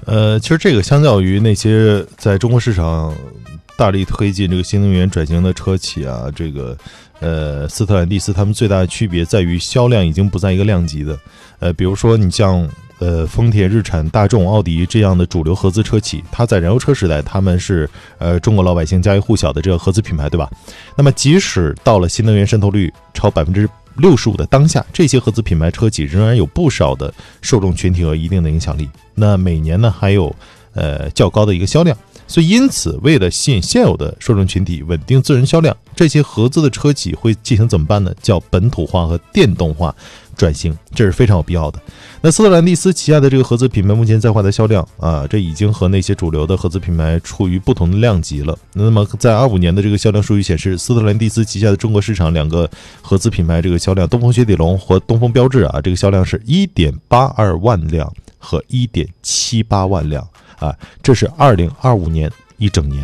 其实这个相较于那些在中国市场大力推进这个新能源转型的车企啊，这个斯特兰蒂斯他们最大的区别在于销量已经不在一个量级的。比如说你像丰田、日产、大众、奥迪这样的主流合资车企，它在燃油车时代他们是中国老百姓家喻户晓的这个合资品牌，对吧？那么即使到了新能源渗透率超65%的当下，这些合资品牌车企仍然有不少的受众群体和一定的影响力。那每年呢还有较高的一个销量，所以因此为了吸引现有的受众群体，稳定自身销量，这些合资的车企会进行怎么办呢？叫本土化和电动化转型，这是非常有必要的。那斯特兰蒂斯旗下的这个合资品牌目前在华的销量啊，这已经和那些主流的合资品牌处于不同的量级了。那么在25年的这个销量数据显示，斯特兰蒂斯旗下的中国市场两个合资品牌这个销量，东风雪铁龙和东风标致啊，这个销量是 1.82 万辆和 1.78 万辆啊，这是2025年一整年。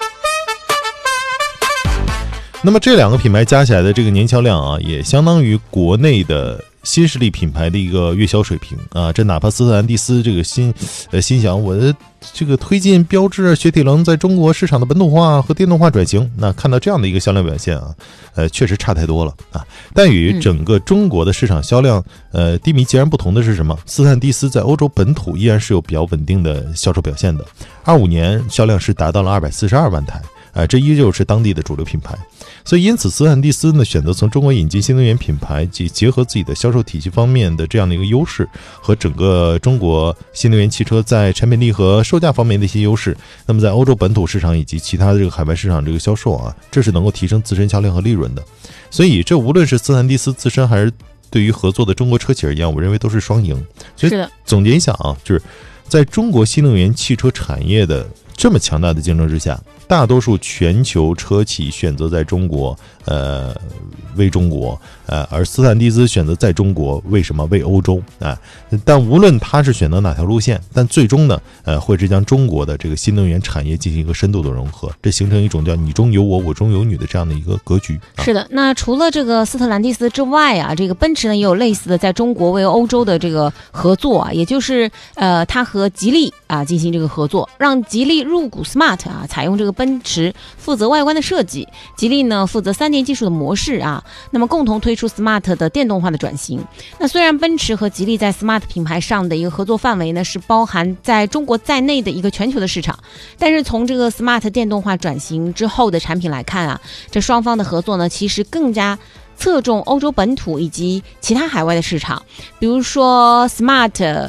那么这两个品牌加起来的这个年销量啊，也相当于国内的新势力品牌的一个月销水平啊。这哪怕斯特兰蒂斯这个心想，我的这个推进标致、雪铁龙在中国市场的本土化和电动化转型，那看到这样的一个销量表现啊，确实差太多了啊。但与整个中国的市场销量低迷截然不同的是什么？斯特兰蒂斯在欧洲本土依然是有比较稳定的销售表现的，25年销量是达到了242万台。这依旧是当地的主流品牌，所以因此斯特兰蒂斯呢选择从中国引进新能源品牌，及结合自己的销售体系方面的这样的一个优势，和整个中国新能源汽车在产品力和售价方面的一些优势，那么在欧洲本土市场以及其他的这个海外市场这个销售啊，这是能够提升自身销量和利润的。所以这无论是斯特兰蒂斯自身还是对于合作的中国车企而言，我认为都是双赢。所以总结一下啊，就是在中国新能源汽车产业的这么强大的竞争之下，大多数全球车企选择在中国为中国而斯特兰蒂斯选择在中国为什么为欧洲啊？但无论他是选择哪条路线，但最终呢会是将中国的这个新能源产业进行一个深度的融合，这形成一种叫你中有我，我中有你的这样的一个格局。 是的，那除了这个斯特兰蒂斯之外啊，这个奔驰呢也有类似的在中国为欧洲的这个合作啊，也就是它和吉利啊进行这个合作，让吉利入股 Smart 啊，采用这个奔驰负责外观的设计，吉利呢负责3电技术的模式啊，那么共同推出 Smart 的电动化的转型。那虽然奔驰和吉利在 Smart 品牌上的一个合作范围呢是包含在中国在内的一个全球的市场，但是从这个 Smart 电动化转型之后的产品来看啊，这双方的合作呢其实更加侧重欧洲本土以及其他海外的市场。比如说 Smart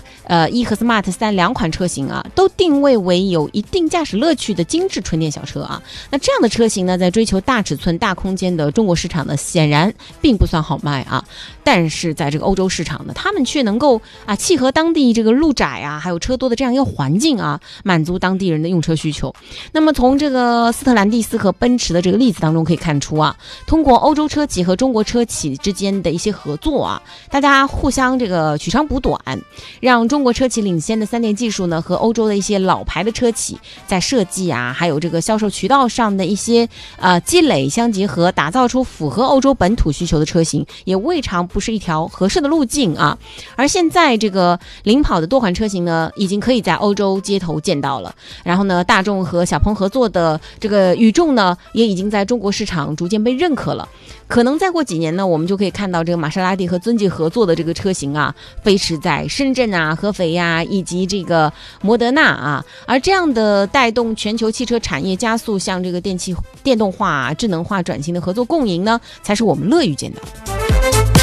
1和 Smart 3两款车型啊，都定位为有一定驾驶乐趣的精致纯电小车啊。那这样的车型呢，在追求大尺寸大空间的中国市场呢，显然并不算好卖啊。但是在这个欧洲市场呢，他们却能够契合当地这个路窄啊还有车多的这样一个环境啊，满足当地人的用车需求。那么从这个斯特兰蒂斯和奔驰的这个例子当中可以看出啊，通过欧洲车企和中国车企之间的一些合作啊，大家互相这个取长补短，让中国车企领先的3电技术呢和欧洲的一些老牌的车企在设计啊还有这个销售渠道上的一些积累相结合，打造出符合欧洲本土需求的车型，也未尝不是一条合适的路径啊。而现在这个领跑的多款车型呢，已经可以在欧洲街头见到了。然后呢，大众和小鹏合作的这个宇众呢，也已经在中国市场逐渐被认可了。可能再过几年呢，我们就可以看到这个玛莎拉蒂和尊际合作的这个车型啊，飞驰在深圳啊、合肥啊以及这个摩德纳啊。而这样的带动全球汽车产业加速向这个电动化、智能化转型的合作共赢呢，才是我们乐于见到的。